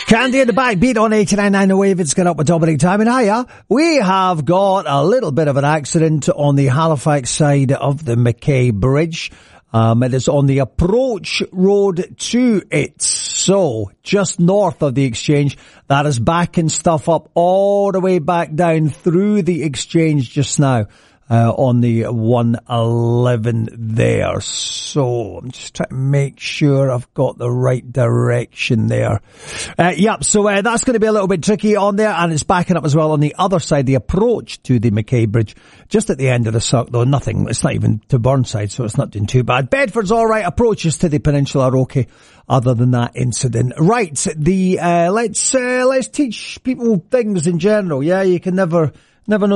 Candy in the backbeat on 89.9 The Wave. It's got up with Dominic Time. And hiya, we have got a little bit of an accident on the Halifax side of the Mackay Bridge. It is on the approach road to it. So, just north of the exchange, that is backing stuff up all the way back down through the exchange just now. On the 111 there. So I'm just trying to make sure I've got the right direction there. So that's going to be a little bit tricky on there, and it's backing up as well on the other side, the approach to the Mackay Bridge, just at the end of the circle, though nothing, it's not even to Burnside, so it's not doing too bad. Bedford's alright, approaches to the peninsula are okay, other than that incident. Right, let's teach people things in general. Yeah, you can never know